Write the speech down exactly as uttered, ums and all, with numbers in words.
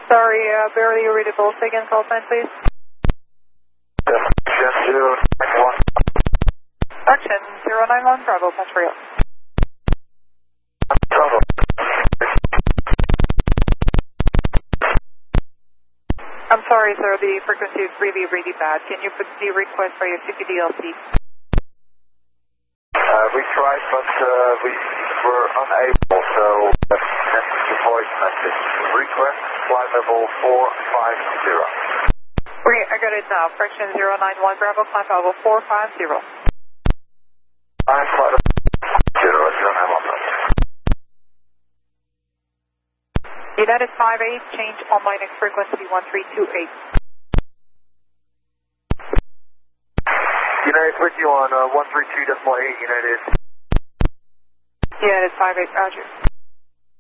Sorry, uh, barely readable. Say again, call sign, please. Action zero nine one. Action zero nine one, Bravo, pass for you. Bravo. I'm sorry, sir, the frequency is really, really bad. Can you put the request for your C P D L C? Uh, we tried, but uh, we were unable, so uh, sent the voice message. Request flight level four five zero. Okay, I got it now. Fraction zero nine one, Bravo, flight level four five zero. I'm flight level zero, zero nine one. United five eight, change online next frequency one three two eight. United with you on uh, one three two point eight, United. United five eight, roger.